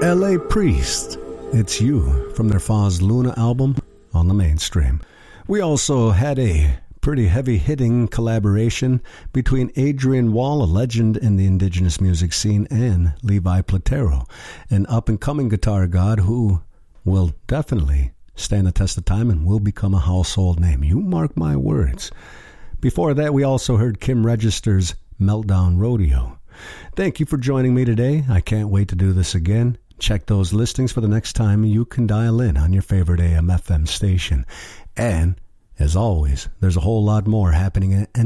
LA Priest, It's You, from their Foz Luna album on the Mainstream. We also had a pretty heavy-hitting collaboration between Adrian Wall, a legend in the indigenous music scene, and Levi Platero, an up-and-coming guitar god who will definitely stand the test of time and will become a household name. You mark my words. Before that, we also heard Kim Register's Meltdown Rodeo. Thank you for joining me today. I can't wait to do this again. Check those listings for the next time you can dial in on your favorite AM/FM station. And, as always, there's a whole lot more happening at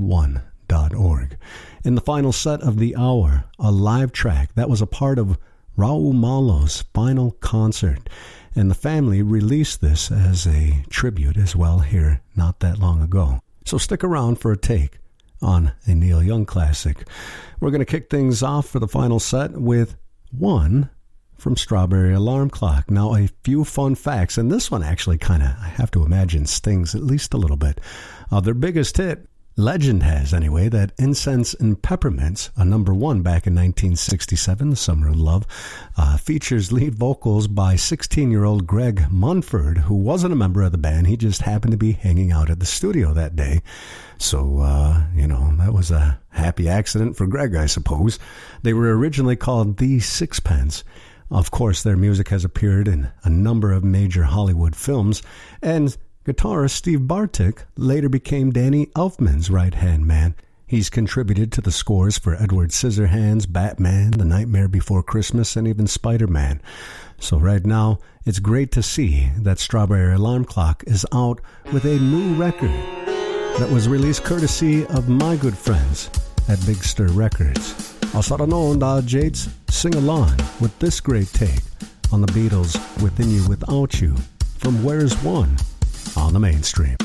nv1.org. In the final set of the hour, a live track that was a part of Raul Malo's final concert. And the family released this as a tribute as well here not that long ago. So stick around for a take on a Neil Young classic. We're going to kick things off for the final set with one from Strawberry Alarm Clock. Now, a few fun facts, and this one actually kind of, I have to imagine, stings at least a little bit. Their biggest hit, legend has anyway, that Incense and Peppermints, a number one back in 1967, The Summer of Love, features lead vocals by 16-year-old Greg Munford, who wasn't a member of the band. He just happened to be hanging out at the studio that day. So, that was a happy accident for Greg, I suppose. They were originally called The Sixpence. Of course, their music has appeared in a number of major Hollywood films, and guitarist Steve Bartik later became Danny Elfman's right-hand man. He's contributed to the scores for Edward Scissorhands, Batman, The Nightmare Before Christmas, and even Spider-Man. So right now, it's great to see that Strawberry Alarm Clock is out with a new record that was released courtesy of my good friends at Big Stir Records. Asarano and Jades sing along with this great take on the Beatles' Within You Without You from Where's One on the Mainstream.